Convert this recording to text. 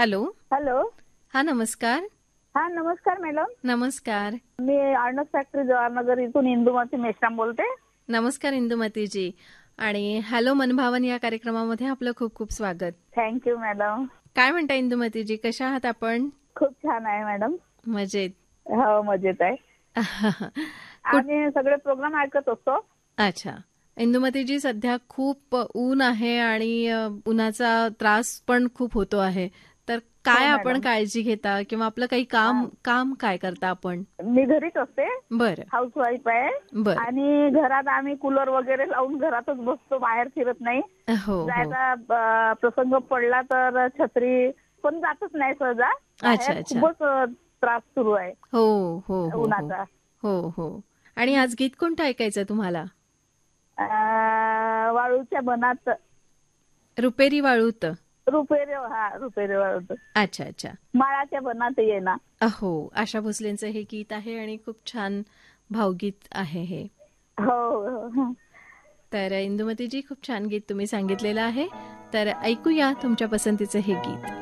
Hello. Hello. हा, नमस्कार. हा, नमस्कार मॅडम. नमस्कार. मी अर्णब फॅक्टरी जवाहरनगर इथून इंदुमती मेश्राम बोलते. नमस्कार इंदुमतीजी. आणि हॅलो मनभावन या कार्यक्रमामध्ये आपलं खूप खूप स्वागत. Thank you madam. काय म्हणता इंदुमतीजी, कशा आहात आपण? खूप छान आहे मॅडम. मजेत. हो, मजेत आहे. आम्ही सगळे प्रोग्राम ऐकत असतो. अच्छा. इंदुमतीजी, सध्या खूप ऊन आहे आणि उन्हाचा त्रास पण खूप होतो आहे, तर काय आपण काळजी घेता किंवा आपलं काही काम काय करता आपण? मी घरीच असते. बरं. हाऊसवाईफ आहे. बरं. आणि घरात आम्ही कूलर वगैरे लावून घरातच बसतो, बाहेर फिरत नाही. हो. जायचा प्रसंग पडला तर छत्री पण जातच नाही सहजा. अच्छा. खूपच त्रास सुरू आहे हो हो हो उन्हाचा. हो हो. आणि आज गीत कोणतं ऐकायचं तुम्हाला? वाळूच्या बनात. रुपेरी वाळूत. रुपेरी वाळूत. अच्छा. माळाच्या बनात ये ना. हो, आशा भोसलेंचं हे गीत आहे आणि खूप छान भावगीत आहे हे. हो. तर इंदुमतीजी, खूप छान गीत तुम्ही सांगितलेलं आहे, तर ऐकूया तुमच्या पसंतीचं हे गीत.